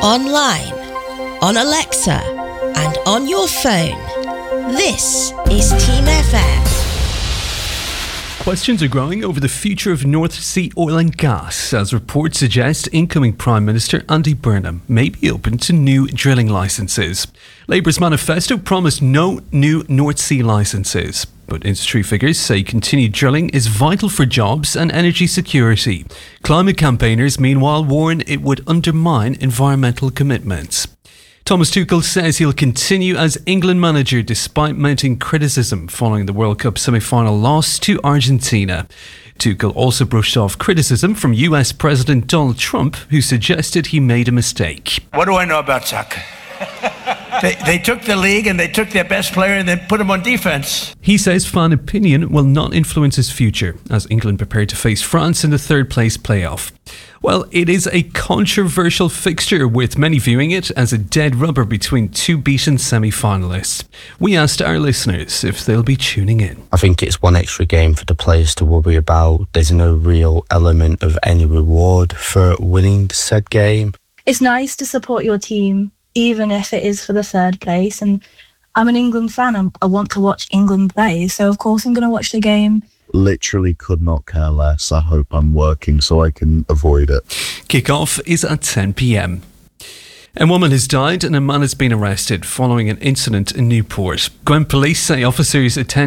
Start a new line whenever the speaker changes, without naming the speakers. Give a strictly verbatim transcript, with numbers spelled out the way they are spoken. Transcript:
online, on Alexa, and on your phone. This is Team F M.
Questions are growing over the future of North Sea oil and gas, as reports suggest incoming Prime Minister Andy Burnham may be open to new drilling licences. Labour's manifesto promised no new North Sea licences, but industry figures say continued drilling is vital for jobs and energy security. Climate campaigners, meanwhile, warn it would undermine environmental commitments. Thomas Tuchel says he'll continue as England manager despite mounting criticism following the World Cup semi-final loss to Argentina. Tuchel also brushed off criticism from U S President Donald Trump, who suggested he made a mistake.
What do I know about soccer? They, they took the league and they took their best player and then put him on defence.
He says fan opinion will not influence his future as England prepare to face France in the third place playoff. Well, it is a controversial fixture, with many viewing it as a dead rubber between two beaten semi-finalists. We asked our listeners if they'll be tuning in.
I think it's one extra game for the players to worry about. There's no real element of any reward for winning said game.
It's nice to support your team, even if it is for the third place. And I'm an England fan. I'm, I want to watch England play. So, of course, I'm going to watch the game.
Literally could not care less. I hope I'm working so I can avoid it.
Kick-off is at ten p.m. A woman has died and a man has been arrested following an incident in Newport. Gwent police say officers attended